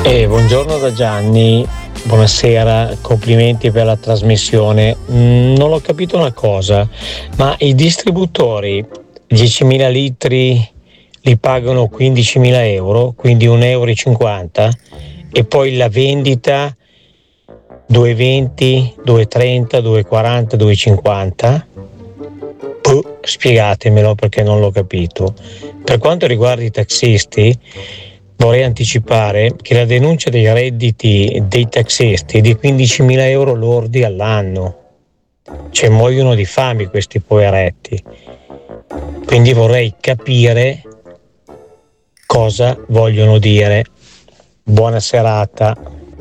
Buongiorno da Gianni, buonasera, complimenti per la trasmissione. Non ho capito una cosa, ma i distributori 10.000 litri li pagano 15.000 euro, quindi 1,50 euro, e poi la vendita 2,20, 2,30, 2,40, 2,50? Spiegatemelo perché non l'ho capito. Per quanto riguarda i taxisti, vorrei anticipare che la denuncia dei redditi dei taxisti è di 15.000 euro lordi all'anno. Cioè muoiono di fame questi poveretti. Quindi vorrei capire cosa vogliono dire. Buona serata.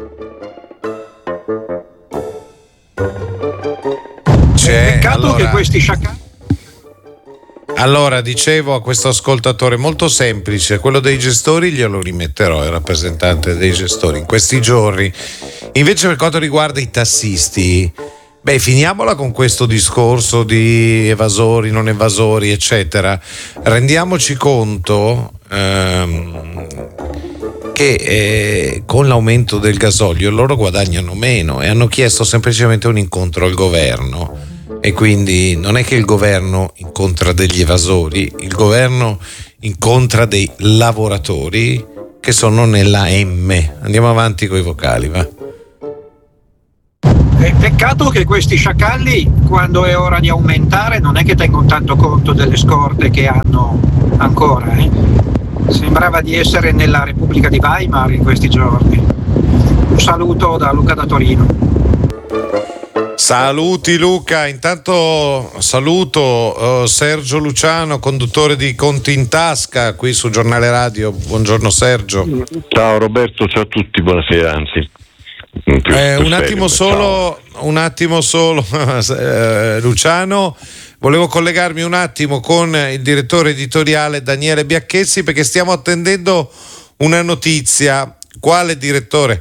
Peccato che questi sciacalli. Allora, dicevo a questo ascoltatore, molto semplice, quello dei gestori glielo rimetterò, il rappresentante dei gestori in questi giorni. Invece per quanto riguarda i tassisti, finiamola con questo discorso di evasori, non evasori, eccetera. Rendiamoci conto che con l'aumento del gasolio loro guadagnano meno e hanno chiesto semplicemente un incontro al governo. E quindi non è che il governo incontra degli evasori, il governo incontra dei lavoratori che sono nella M. Andiamo avanti con i vocali, va. Peccato che questi sciacalli, quando è ora di aumentare, non è che tengono tanto conto delle scorte che hanno ancora. Sembrava di essere nella Repubblica di Weimar in questi giorni. Un saluto da Luca da Torino. Saluti Luca, intanto saluto Sergio Luciano, conduttore di Conti in Tasca qui su Giornale Radio. Buongiorno Sergio. Ciao Roberto, ciao a tutti, buonasera, anzi. Un attimo solo Luciano, volevo collegarmi un attimo con il direttore editoriale Daniele Biacchezzi perché stiamo attendendo una notizia. Quale, direttore?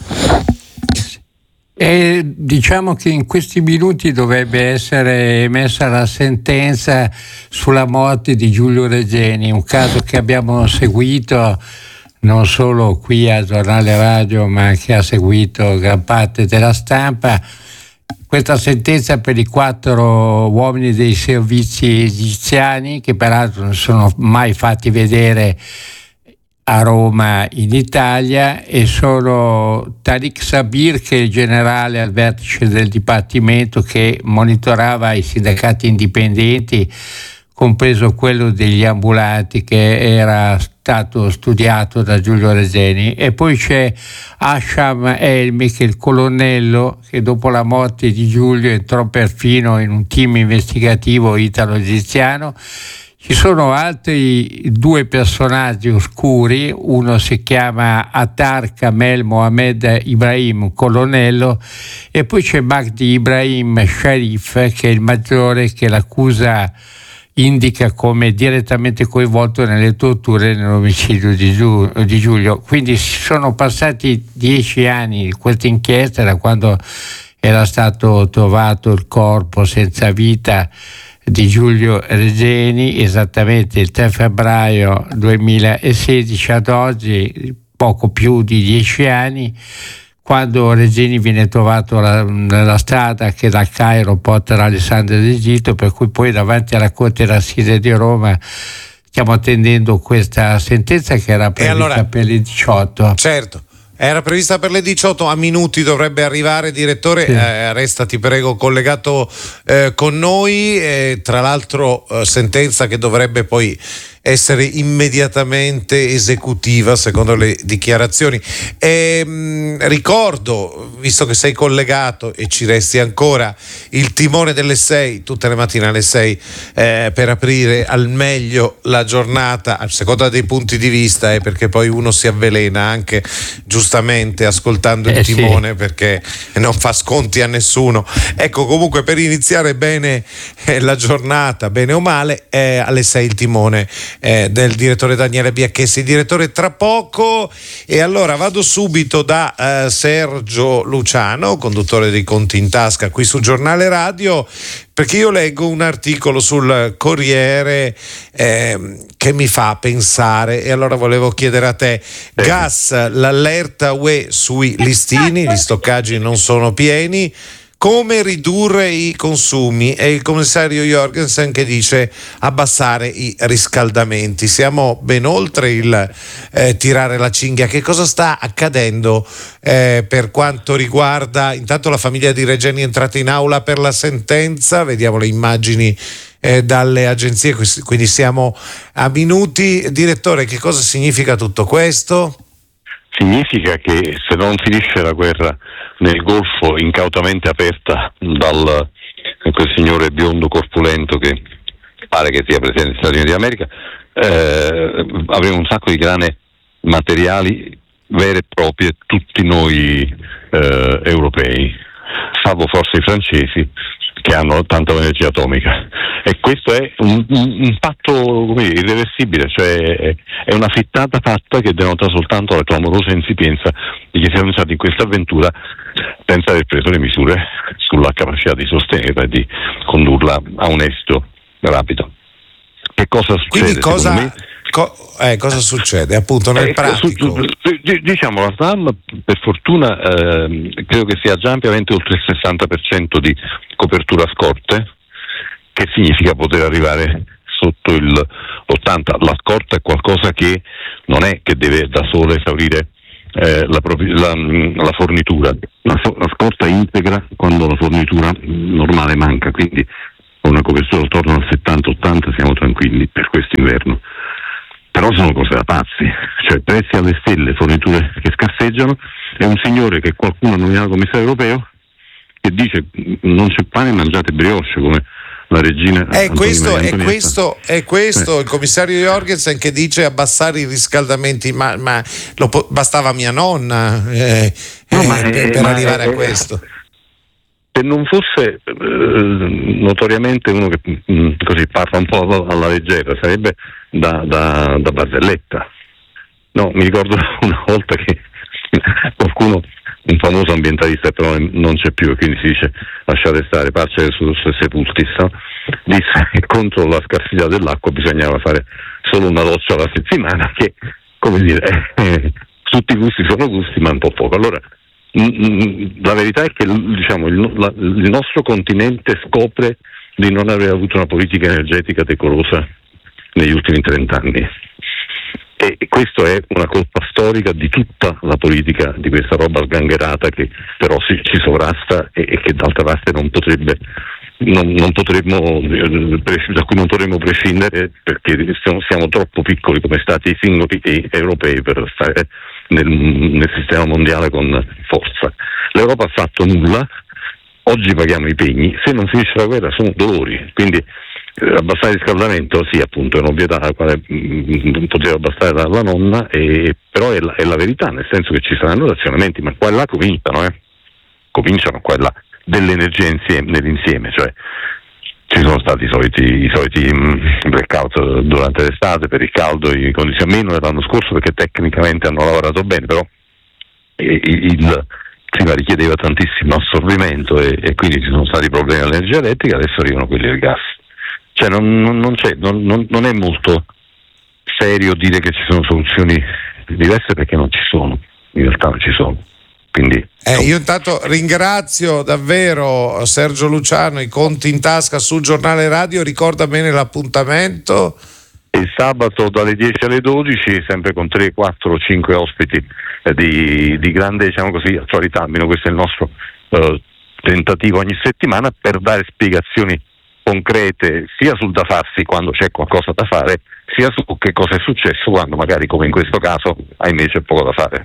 Diciamo che in questi minuti dovrebbe essere emessa la sentenza sulla morte di Giulio Regeni, un caso che abbiamo seguito non solo qui a Giornale Radio ma che ha seguito gran parte della stampa. Questa sentenza per i 4 uomini dei servizi egiziani che peraltro non sono mai fatti vedere a Roma in Italia, e sono Tariq Sabir, che è il generale al vertice del dipartimento che monitorava i sindacati indipendenti, compreso quello degli ambulanti che era stato studiato da Giulio Regeni, e poi c'è Hasham Elmi, che è il colonnello che dopo la morte di Giulio entrò perfino in un team investigativo italo-egiziano. Ci sono altri 2 personaggi oscuri, uno si chiama Attar Kamel Mohamed Ibrahim, colonnello, e poi c'è Magdi Ibrahim Sharif, che è il maggiore che l'accusa indica come direttamente coinvolto nelle torture e nell'omicidio di Giulio. Quindi sono passati 10 anni di questa inchiesta, da quando era stato trovato il corpo senza vita di Giulio Regeni, esattamente il 3 febbraio 2016 ad oggi, poco più di 10 anni, quando Regeni viene trovato nella strada che dal Cairo porta ad Alessandria d'Egitto, per cui poi davanti alla Corte d'Assise di Roma stiamo attendendo questa sentenza che era prevista per le 18. Certo. Era prevista per le 18, a minuti dovrebbe arrivare, direttore. Sì. Restati prego collegato con noi. Tra l'altro sentenza che dovrebbe poi essere immediatamente esecutiva secondo le dichiarazioni. Ricordo, visto che sei collegato e ci resti ancora, il timone delle 6 tutte le mattine alle 6 per aprire al meglio la giornata a seconda dei punti di vista, perché poi uno si avvelena anche giustamente ascoltando il timone, sì, perché non fa sconti a nessuno. Ecco, comunque per iniziare bene la giornata, bene o male, alle 6 il timone del direttore Daniele Biacchessi. Direttore, tra poco, e allora vado subito da Sergio Luciano, conduttore di Conti in Tasca qui su Giornale Radio, perché io leggo un articolo sul Corriere che mi fa pensare, e allora volevo chiedere a te: gas, l'allerta UE sui listini, gli stoccaggi non sono pieni, come ridurre i consumi? E il commissario Jorgensen che dice abbassare i riscaldamenti. Siamo ben oltre il tirare la cinghia. Che cosa sta accadendo per quanto riguarda, intanto la famiglia di Regeni è entrata in aula per la sentenza, vediamo le immagini dalle agenzie, quindi siamo a minuti. Direttore, che cosa significa tutto questo? Significa che se non finisce la guerra nel Golfo, incautamente aperta dal quel signore biondo corpulento che pare che sia presente negli Stati Uniti d'America, avremo un sacco di grane materiali vere e proprie, tutti noi europei, salvo forse i francesi che hanno tanta energia atomica, e questo è un fatto, come dire, irreversibile, cioè è una frittata fatta che denota soltanto la clamorosa insipienza di chi si è lanciato in questa avventura senza aver preso le misure sulla capacità di sostenerla e di condurla a un esito rapido. Che cosa succede? Quindi cosa succede appunto nel pratico? Diciamo, la SNAM per fortuna credo che sia già ampiamente oltre il 60% di copertura scorte, che significa poter arrivare sotto l'80%. La scorta è qualcosa che non è che deve da sola esaurire la fornitura. La scorta integra quando la fornitura normale manca, quindi con una copertura attorno al 70-80 siamo tranquilli per quest'inverno. Però sono cose da pazzi, cioè prezzi alle stelle, forniture che scarseggiano, e un signore che qualcuno ha nominato commissario europeo che dice non c'è pane, mangiate brioche, come la regina. È questo il commissario Jorgensen che dice abbassare i riscaldamenti, ma bastava mia nonna per arrivare a questo. Se non fosse notoriamente uno che così parla un po' alla leggera, sarebbe da barzelletta. No, mi ricordo una volta che qualcuno, un famoso ambientalista, però non c'è più e quindi si dice lasciate stare, pace su sepultis, disse che contro la scarsità dell'acqua bisognava fare solo una doccia alla settimana, che, come dire, tutti i gusti sono gusti ma un po' poco. Allora la verità è che, diciamo, il nostro continente scopre di non aver avuto una politica energetica decorosa negli ultimi 30 anni, e questo è una colpa storica di tutta la politica, di questa roba sgangherata che però ci sovrasta e che d'altra parte da cui non potremmo prescindere, perché siamo troppo piccoli come stati singoli e europei per stare nel sistema mondiale con forza. L'Europa ha fatto nulla, oggi paghiamo i pegni, se non finisce la guerra sono dolori, quindi abbassare il riscaldamento sì, appunto, è un'ovvietà la quale poteva abbassare la nonna, però è la verità, nel senso che ci saranno razionamenti, ma qua e là cominciano qua e là dell'energia nell'insieme, cioè ci sono stati i soliti blackout durante l'estate per il caldo, i condizioni meno dell'anno scorso perché tecnicamente hanno lavorato bene, però il clima richiedeva tantissimo assorbimento e quindi ci sono stati problemi all'energia elettrica, adesso arrivano quelli del gas. Cioè non è molto serio dire che ci sono soluzioni diverse, perché non ci sono, in realtà non ci sono. Quindi io intanto ringrazio davvero Sergio Luciano, i Conti in Tasca sul Giornale Radio. Ricorda bene l'appuntamento. Il sabato dalle 10 alle 12, sempre con 3, 4, 5 ospiti di grande, diciamo così, attualità, almeno questo è il nostro tentativo ogni settimana, per dare spiegazioni concrete sia sul da farsi quando c'è qualcosa da fare, sia su che cosa è successo quando magari, come in questo caso, ahimè c'è poco da fare.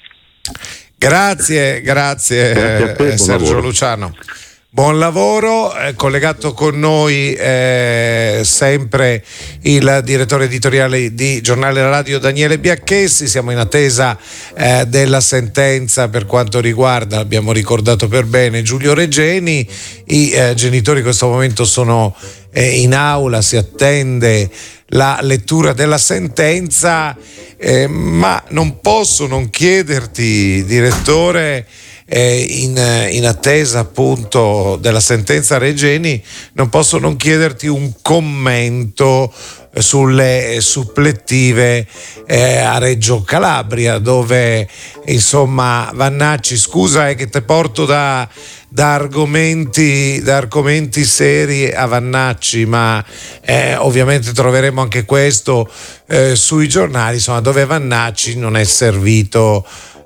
Grazie a te, Sergio Luciano. Buon lavoro. Collegato con noi sempre il direttore editoriale di Giornale Radio Daniele Biacchessi. Siamo in attesa della sentenza per quanto riguarda, abbiamo ricordato per bene, Giulio Regeni. I genitori in questo momento sono in aula, si attende la lettura della sentenza, ma non posso non chiederti, direttore, in attesa appunto della sentenza Regeni, non posso non chiederti un commento sulle supplettive a Reggio Calabria, dove insomma Vannacci, scusa che te porto da argomenti seri a Vannacci, ma ovviamente troveremo anche questo sui giornali, insomma, dove Vannacci non è servito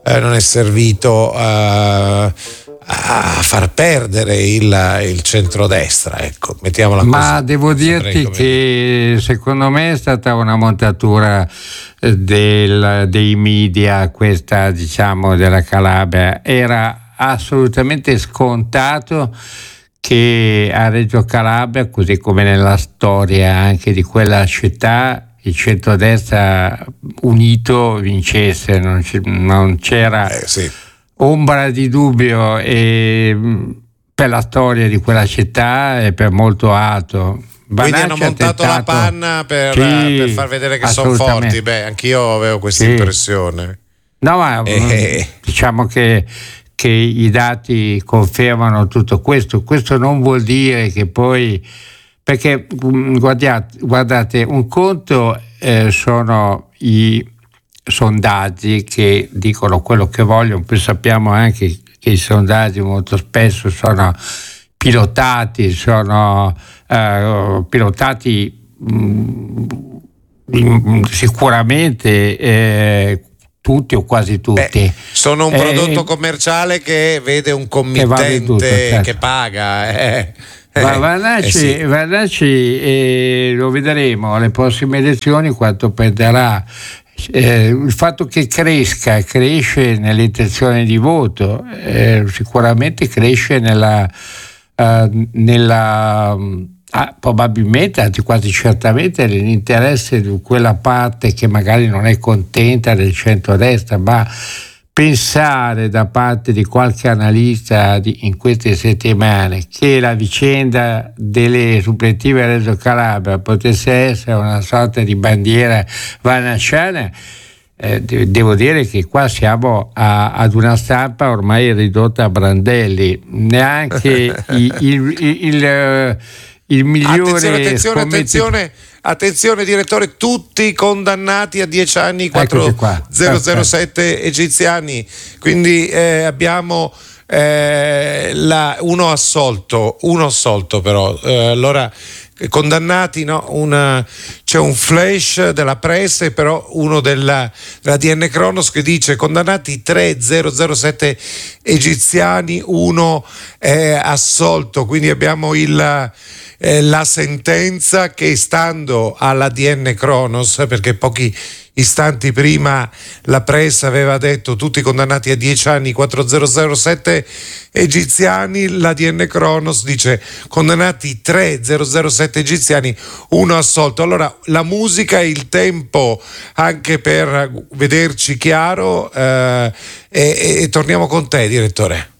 a far perdere il centrodestra, ecco, mettiamola così. Ma devo dirti che secondo me è stata una montatura dei media, questa, diciamo, della Calabria. Era assolutamente scontato che a Reggio Calabria, così come nella storia anche di quella città, il centrodestra unito vincesse, non c'era ombra di dubbio, per la storia di quella città e per molto altro. Quindi hanno montato la panna per far vedere che sono forti. Beh, anch'io avevo questa impressione. No, ma diciamo che i dati confermano tutto questo. Questo non vuol dire che poi, perché guardate, un conto sono i sondaggi che dicono quello che vogliono, poi sappiamo anche che i sondaggi molto spesso sono pilotati, sicuramente tutti o quasi tutti. Sono un prodotto commerciale che vede un committente tutto, certo, che paga. Vannacci lo vedremo alle prossime elezioni quanto perderà. Il fatto che cresce nelle intenzioni di voto, sicuramente cresce probabilmente, anzi quasi certamente, nell'interesse di quella parte che magari non è contenta del centrodestra, ma pensare da parte di qualche analista in queste settimane che la vicenda delle suppletive a Reggio Calabria potesse essere una sorta di bandiera vannacciana, devo dire che qua siamo ad una stampa ormai ridotta a brandelli. Neanche il migliore Attenzione direttore, tutti condannati a 10 anni, 4007 egiziani, quindi abbiamo uno assolto però, allora condannati, no? C'è un flash della pressa, però uno della DN Cronos che dice condannati 3007 egiziani, uno è assolto, quindi abbiamo la sentenza che, stando alla DN Cronos, perché pochi istanti prima la pressa aveva detto tutti condannati a 10 anni, 4007 egiziani, la DN Cronos dice condannati 3007 egiziani, uno assolto. Allora la musica è il tempo anche per vederci chiaro, e torniamo con te, direttore.